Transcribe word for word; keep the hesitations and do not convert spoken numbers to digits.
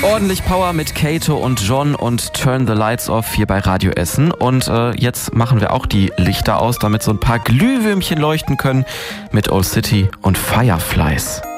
Ordentlich Power mit Kato und John und Turn the Lights Off hier bei Radio Essen. Und äh, jetzt machen wir auch die Lichter aus, damit so ein paar Glühwürmchen leuchten können mit Old City und Fireflies.